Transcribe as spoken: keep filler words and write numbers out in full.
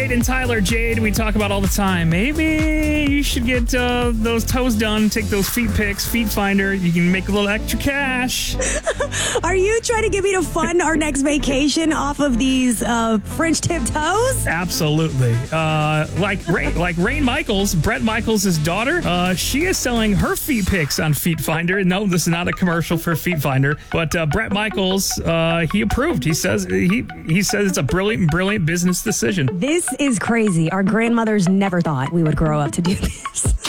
Jade and Tyler. Jade, we talk about all the time. Maybe you should get uh, those toes done, take those feet pics, Feet Finder. You can make a little extra cash. Are you trying to get me to fund our next vacation off of these uh, French tip toes? Absolutely. Uh, like Rain, like Rain Michaels, Brett Michaels' daughter, uh, she is selling her feet pics on Feet Finder. No, this is not a commercial for Feet Finder, but uh, Brett Michaels, uh, he approved. He says he he says it's a brilliant, brilliant business decision. This is crazy. Our grandmothers never thought we would grow up to do this.